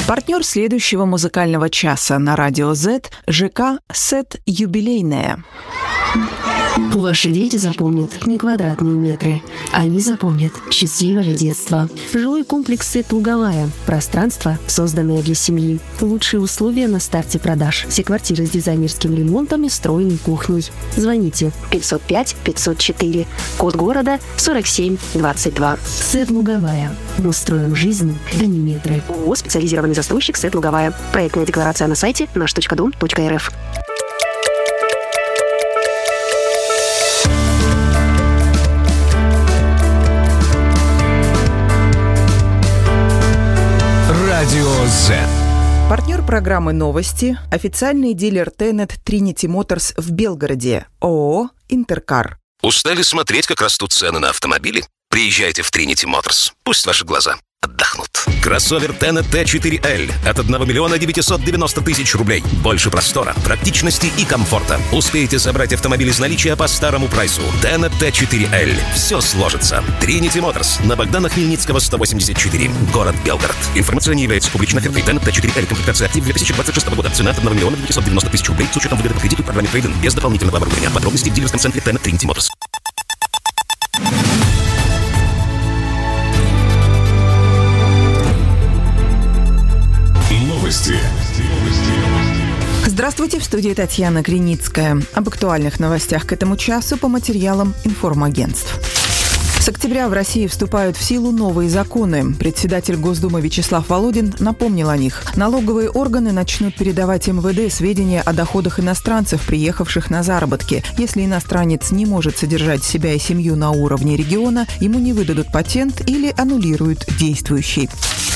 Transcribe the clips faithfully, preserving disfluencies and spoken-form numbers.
Партнер следующего музыкального часа на Радио Z – ЖК «Сет Юбилейная». Ваши дети запомнят не квадратные метры. Они запомнят счастливое детство. Жилой комплекс «Сет Луговая». Пространство, созданное для семьи. Лучшие условия на старте продаж. Все квартиры с дизайнерским ремонтом и встроенной кухней. Звоните пятьсот пять пятьсот четыре. Код города сорок семь двадцать два. «Сет Луговая». Мы строим жизнь, а не метры. ООО «Специализированный застройщик «Сет Луговая». Проектная декларация на сайте наш точка дом точка эр эф. Радио Z. Партнер программы «Новости» – официальный дилер Тенет Trinity Motors в Белгороде, ООО «Интеркар». Устали смотреть, как растут цены на автомобили? Приезжайте в Trinity Motors. Пусть ваши глаза отдохнут. Кроссовер Тенет Т четыре Л от одного миллиона девятьсот девяносто тысяч рублей. Больше простора, практичности и комфорта. Успеете собрать автомобиль из наличия по старому прайсу. Тенет Т четыре Л. Все сложится. Trinity Motors на Богдана Хмельницкого сто восемьдесят четыре. Город Белгород. Информация не является публичной офертой. Тенет Т четыре Л. Комплектация актив две тысячи двадцать шестого года. Цена от одного миллиона девятьсот девяносто тысяч рублей с учетом выгоды по кредиту в программе трейд-ин без дополнительного оборудования. Подробности в дилерском центре Тенет Trinity Motors. Новости. Здравствуйте, в студии Татьяна Криницкая. Об актуальных новостях к этому часу по материалам информагентств. С октября в России вступают в силу новые законы. Председатель Госдумы Вячеслав Володин напомнил о них. Налоговые органы начнут передавать эм вэ дэ сведения о доходах иностранцев, приехавших на заработки. Если иностранец не может содержать себя и семью на уровне региона, ему не выдадут патент или аннулируют действующий.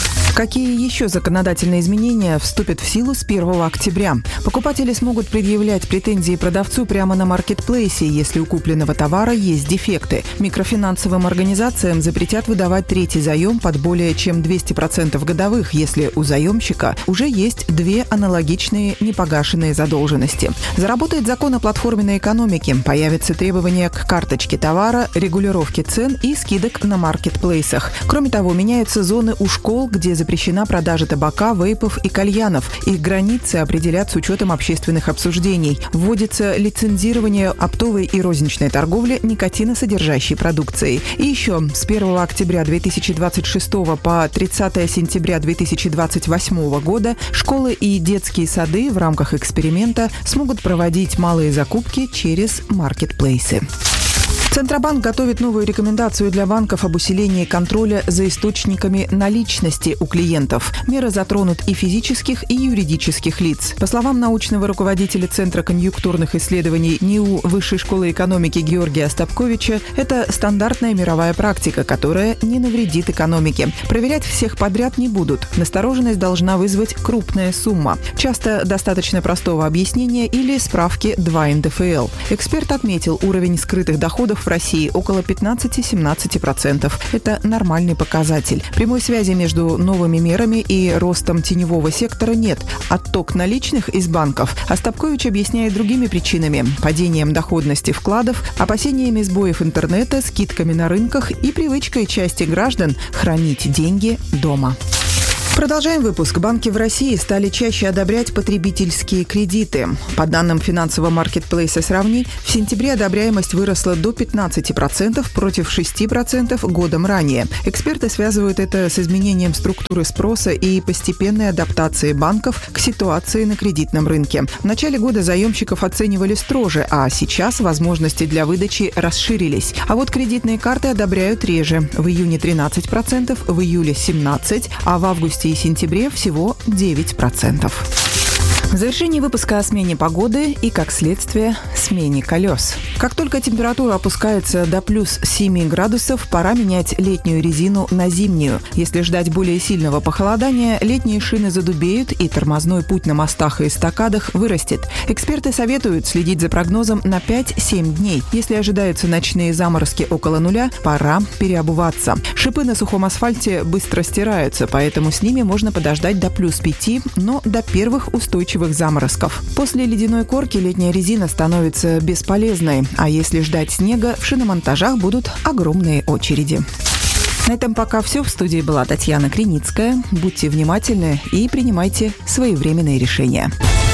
Какие еще законодательные изменения вступят в силу с первого октября? Покупатели смогут предъявлять претензии продавцу прямо на маркетплейсе, если у купленного товара есть дефекты. Микрофинансовым организациям запретят выдавать третий заем под более чем двести процентов годовых, если у заемщика уже есть две аналогичные непогашенные задолженности. Заработает закон о платформенной экономике. Появятся требования к карточке товара, регулировке цен и скидок на маркетплейсах. Кроме того, меняются зоны у школ, где запрещена продажа табака, вейпов и кальянов. Их границы определят с учетом общественных обсуждений. Вводится лицензирование оптовой и розничной торговли никотиносодержащей продукцией. И еще с первого октября две тысячи двадцать шестого по тридцатого сентября две тысячи двадцать восьмого года школы и детские сады в рамках эксперимента смогут проводить малые закупки через маркетплейсы. Центробанк готовит новую рекомендацию для банков об усилении контроля за источниками наличности у клиентов. Меры затронут и физических, и юридических лиц. По словам научного руководителя Центра конъюнктурных исследований НИУ Высшей школы экономики Георгия Остапковича, это стандартная мировая практика, которая не навредит экономике. Проверять всех подряд не будут. Настороженность должна вызвать крупная сумма. Часто достаточно простого объяснения или справки два эн дэ эф эл. Эксперт отметил, уровень скрытых доходов в России около пятнадцать-семнадцать процентов. Это нормальный показатель. Прямой связи между новыми мерами и ростом теневого сектора нет. Отток наличных из банков Остапкович объясняет другими причинами – падением доходности вкладов, опасениями сбоев интернета, скидками на рынках и привычкой части граждан хранить деньги дома. Продолжаем выпуск. Банки в России стали чаще одобрять потребительские кредиты. По данным финансового маркетплейса «Сравни», в сентябре одобряемость выросла до пятнадцати процентов против шести процентов годом ранее. Эксперты связывают это с изменением структуры спроса и постепенной адаптацией банков к ситуации на кредитном рынке. В начале года заемщиков оценивали строже, а сейчас возможности для выдачи расширились. А вот кредитные карты одобряют реже. В июне тринадцать процентов, в июле семнадцать процентов, а в августе и сентябре всего девять процентов. В завершении выпуска о смене погоды и, как следствие, смене колес. Как только температура опускается до плюс семи градусов, пора менять летнюю резину на зимнюю. Если ждать более сильного похолодания, летние шины задубеют и тормозной путь на мостах и эстакадах вырастет. Эксперты советуют следить за прогнозом на пять-семь дней. Если ожидаются ночные заморозки около нуля, пора переобуваться. Шипы на сухом асфальте быстро стираются, поэтому с ними можно подождать до плюс пяти, но до первых устойчивых заморозков. После ледяной корки летняя резина становится бесполезной, а если ждать снега, в шиномонтажах будут огромные очереди. На этом пока все. В студии была Татьяна Криницкая. Будьте внимательны и принимайте своевременные решения.